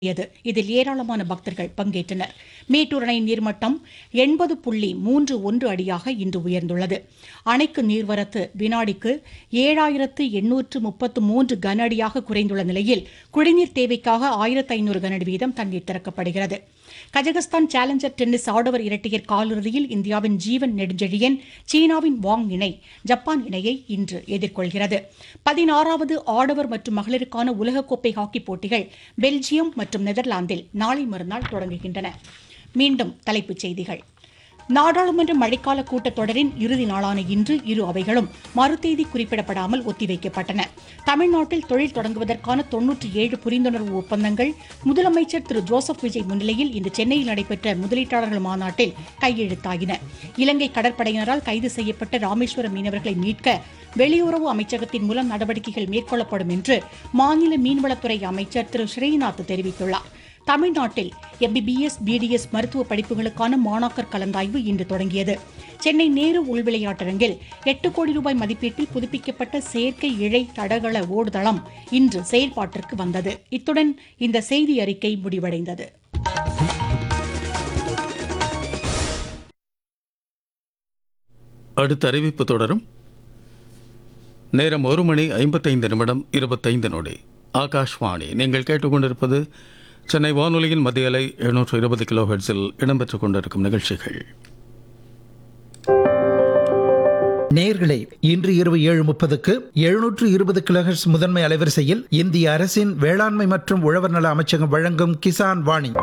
இதில் ஏராளமான பக்தர்கள் பங்கேற்றனர். மேட்டூர் அணை நீர்மட்டம் 80.31 அடியாக இன்று உயர்ந்துள்ளது. அணைக்கு நீர்வரத்து வினாடிக்கு 7833 கன அடியாக குறைந்துள்ள நிலையில் குடிநீர் தேவைக்காக 1500 கன அடி வீதம் தண்ணீர் திறக்கப்படுகிறது. கஜகஸ்தான் சேலஞ்சர் டென்னிஸ் ஆடவர் இரட்டையர் காலிறுதியில் இந்தியாவின் ஜீவன் நெடுஞ்செழியன் சீனாவின் வாங் இணை ஜப்பான் இணையை இன்று எதிர்கொள்கிறது. 16வது ஆடவர் மற்றும் மகளிருக்கான உலகக்கோப்பை ஹாக்கி போட்டிகள் பெல்ஜியம் மற்றும் நெதர்லாந்தில் நாளை மறுநாள் தொடங்குகின்றன. மீண்டும் தலைப்புச் செய்திகள். நாடாளுமன்ற மழைக்கால கூட்டத்தொடரின் இறுதி நாளான இன்று இரு அவைகளும் மறுதேதி குறிப்பிடப்படாமல் ஒத்திவைக்கப்பட்டன. தமிழ்நாட்டில் தொழில் தொடங்குவதற்கான 97 புரிந்துணர்வு ஒப்பந்தங்கள் முதலமைச்சர் திரு ஜோசப் விஜய் முன்னிலையில் இன்று சென்னையில் நடைபெற்ற முதலீட்டாளர்கள் மாநாட்டில் கையெழுத்தாகின. இலங்கை கடற்படையினரால் கைது செய்யப்பட்ட ராமேஸ்வரம் மீனவர்களை மீட்க வெளியுறவு அமைச்சகத்தின் மூலம் நடவடிக்கைகள் மேற்கொள்ளப்படும் என்று மாநில மீன்வளத்துறை அமைச்சர் திரு ஸ்ரீநாத் தெரிவித்துள்ளார். தமிழ்நாட்டில் MBBS, BDS மருத்துவ படிப்புகளுக்கான மாணாக்கர் கலந்தாய்வு இன்று தொடங்கியது. சென்னை நேரு உள்விளையாட்டரங்கில் 8 கோடி ரூபாய் மதிப்பீட்டில் புதுப்பிக்கப்பட்ட செயற்கை இழை தடகள ஓடுதளம் இன்று செயல்பாட்டிற்கு வந்தது. இத்துடன் இந்த செய்தி அறிக்கை முடிவடைந்தது. அடுத்த அறிவிப்பு தொடரும். நேரம் 1:55:25. ஆகாஷ்வாணி. நீங்கள் கேட்டுக்கொண்டிருப்பது சென்னை வானொலியின் மத்திய அலை 720 கிலோஹெர்ட்ஸில் இடம்பெற்றுக் கொண்டிருக்கும் நிகழ்ச்சிகள். நேயர்களே, இன்று இரவு 7:30க்கு 720 கிலோஹெர்ட்ஸ் முதன்மை அலைவரிசையில் இந்திய அரசின் வேளாண்மை மற்றும் உழவர் நல அமைச்சகம் வழங்கும் கிசான் வாணி.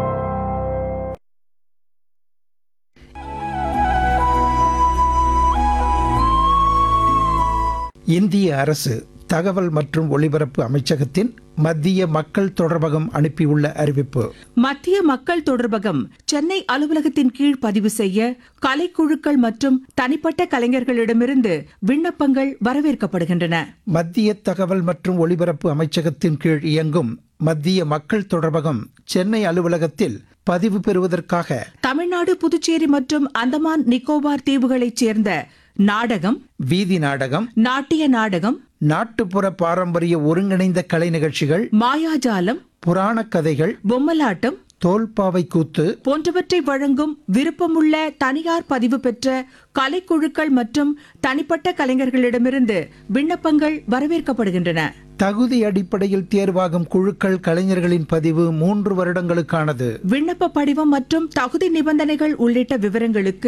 இந்திய அரசு தகவல் மற்றும் ஒலிபரப்பு அமைச்சகத்தின் மத்திய மக்கள் தொடர்பகம் அனுப்பியுள்ள அறிவிப்பு. மத்திய மக்கள் தொடர்பகம் சென்னை அலுவலகத்தின் கீழ் பதிவு செய்ய கலைக்குழுக்கள் மற்றும் தனிப்பட்ட கலைஞர்களிடமிருந்து விண்ணப்பங்கள் வரவேற்கப்படுகின்றன. மத்திய தகவல் மற்றும் ஒலிபரப்பு அமைச்சகத்தின் கீழ் இயங்கும் மத்திய மக்கள் தொடர்பகம் சென்னை அலுவலகத்தில் பதிவு பெறுவதற்காக தமிழ்நாடு, புதுச்சேரி மற்றும் அந்தமான் நிக்கோபார் தீவுகளைச் சேர்ந்த நாடகம், வீதி நாடகம், நாட்டிய நாடகம், நாட்டுப்புற பாரம்பரிய ஒருங்கிணைந்த கலை நிகழ்ச்சிகள், மாயாஜாலம், புராணக் கதைகள், பொம்மலாட்டம், தோல்பாவை கூத்து போன்றவற்றை வழங்கும் விருப்பமுள்ள தனியார் பதிவு பெற்ற கலைக்குழுக்கள் மற்றும் தனிப்பட்ட கலைஞர்களிடமிருந்து விண்ணப்பங்கள் வரவேற்கப்படுகின்றன. தகுதி அடிப்படையில் தேர்வாகும் குழுக்கள் கலைஞர்களின் பதிவு 3 வருடங்களுக்கானது. விண்ணப்ப படிவம் மற்றும் தகுதி நிபந்தனைகள் உள்ளிட்ட விவரங்களுக்கு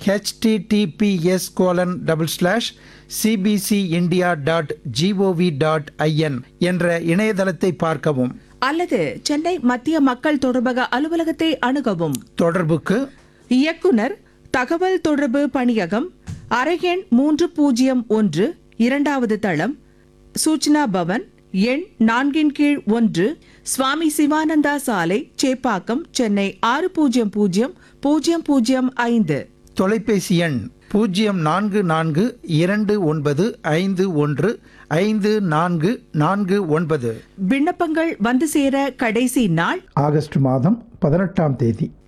https://cbcindia.gov.in என்ற இணையதளத்தை பார்க்கவும் அல்லது சென்னை மத்திய மக்கள் தொடர்பக அலுவலகத்தை அணுகவும். தொடர்புக்கு இயக்குனர், தகவல் தொடர்பு பணியகம், அறையெண் 301, 2வது தளம், சூச்சனா பவன், எண் 4/1, சுவாமி சிவானந்தா சாலை, சேப்பாக்கம், சென்னை 600005. தொலைபேசி எண் 0424515449. விண்ணப்பங்கள் வந்து சேர கடைசி நாள் ஆகஸ்ட் மாதம் 18ஆம் தேதி.